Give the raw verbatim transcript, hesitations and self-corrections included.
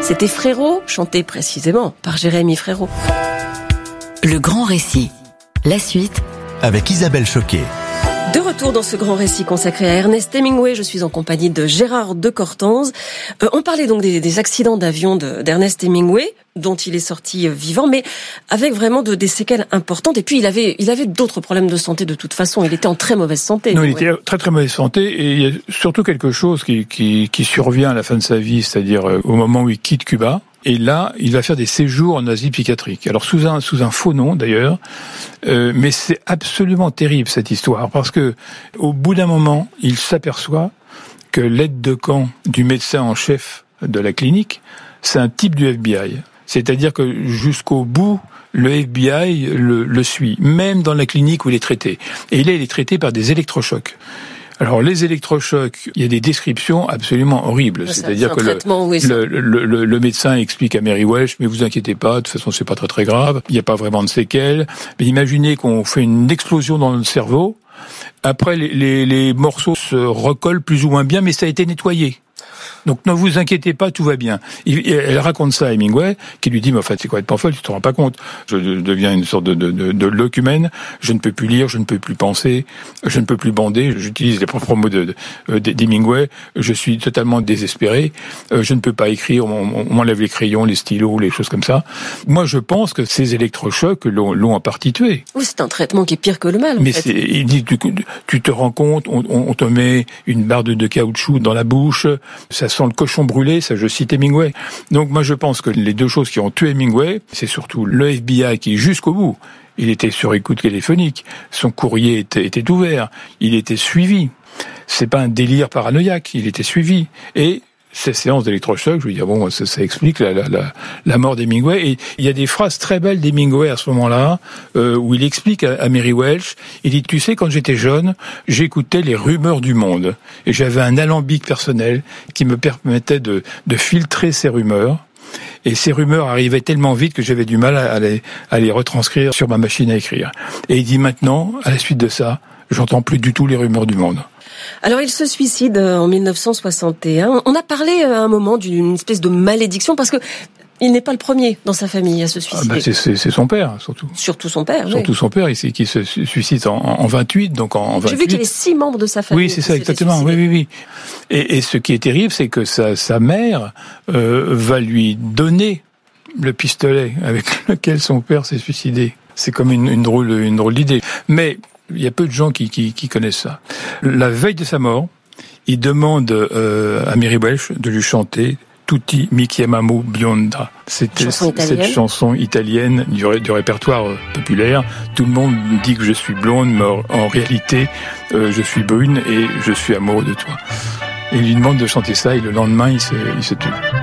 C'était Frérot, chanté précisément par Jérémy Frérot. Le grand récit. La suite avec Isabelle Choquet. De retour dans ce grand récit consacré à Ernest Hemingway, je suis en compagnie de Gérard de Cortanze. Euh, on parlait donc des, des accidents d'avion de, d'Ernest Hemingway, dont il est sorti vivant, mais avec vraiment de, des séquelles importantes. Et puis il avait, il avait d'autres problèmes de santé de toute façon. Il était en très mauvaise santé. Non, il Hemingway. était très très mauvaise santé, et il y a surtout quelque chose qui, qui, qui survient à la fin de sa vie, c'est-à-dire au moment où il quitte Cuba. Et là, il va faire des séjours en Asie psychiatrique. Alors sous un sous un faux nom d'ailleurs, euh, mais c'est absolument terrible cette histoire, parce que au bout d'un moment, il s'aperçoit que l'aide de camp du médecin en chef de la clinique, c'est un type du F B I. C'est-à-dire que jusqu'au bout, le F B I le, le suit, même dans la clinique où il est traité. Et là, il est traité par des électrochocs. Alors, les électrochocs, il y a des descriptions absolument horribles. Ça, C'est-à-dire que le, oui, le, le, le, le médecin explique à Mary Welch, mais vous inquiétez pas, de toute façon, c'est pas très très grave, il n'y a pas vraiment de séquelles. Mais imaginez qu'on fait une explosion dans le cerveau. Après, les, les, les morceaux se recollent plus ou moins bien, mais ça a été nettoyé. Donc ne vous inquiétez pas, tout va bien. Elle raconte ça à Hemingway, qui lui dit, mais en fait, c'est complètement folle, tu te rends pas compte. Je deviens une sorte de, de, de, de locumène, je ne peux plus lire, je ne peux plus penser, je ne peux plus bander, j'utilise les propres mots de, de, d'Hemingway, je suis totalement désespéré, je ne peux pas écrire, on, on m'enlève les crayons, les stylos, les choses comme ça. Moi, je pense que ces électrochocs l'ont, l'ont en partie tué. Oui, c'est un traitement qui est pire que le mal, en mais fait. C'est, il dit, tu, tu te rends compte, on, on te met une barre de, de caoutchouc dans la bouche, ça sent le cochon brûlé, ça je cite Hemingway. Donc moi je pense que les deux choses qui ont tué Hemingway, c'est surtout le F B I qui, jusqu'au bout, il était sur écoute téléphonique, son courrier était, était ouvert, il était suivi. C'est pas un délire paranoïaque, il était suivi. Et ces séances d'électrochoc, je veux dire, bon, ça, ça explique la, la, la, la mort d'Hemingway. Et il y a des phrases très belles d'Hemingway à ce moment-là, euh, où il explique à, à Mary Welch, il dit, tu sais, quand j'étais jeune, j'écoutais les rumeurs du monde. Et j'avais un alambic personnel qui me permettait de, de filtrer ces rumeurs. Et ces rumeurs arrivaient tellement vite que j'avais du mal à les, à les retranscrire sur ma machine à écrire. Et il dit, maintenant, à la suite de ça, j'entends plus du tout les rumeurs du monde. Alors, il se suicide en dix-neuf cent soixante et un. On a parlé à un moment d'une espèce de malédiction, parce que il n'est pas le premier dans sa famille à se suicider. Ah bah c'est, c'est, c'est son père, surtout. Surtout son père, Surtout oui. son père, ici, qui se suicide en, en vingt-huit, donc en vingt-huit. J'ai vu qu'il y avait six membres de sa famille. Oui, c'est ça, exactement. Oui, oui, oui. Et, et ce qui est terrible, c'est que sa, sa mère euh, va lui donner le pistolet avec lequel son père s'est suicidé. C'est comme une, une drôle, une drôle d'idée. Mais il y a peu de gens qui, qui, qui connaissent ça. La veille de sa mort, il demande euh, à Mary Welch de lui chanter Tutti mi chiamamo bionda. C'était chanson cette chanson italienne du, du répertoire euh, populaire. Tout le monde dit que je suis blonde, mais en réalité, euh, je suis brune et je suis amoureux de toi. Et il lui demande de chanter ça, et le lendemain, il se, il se tue.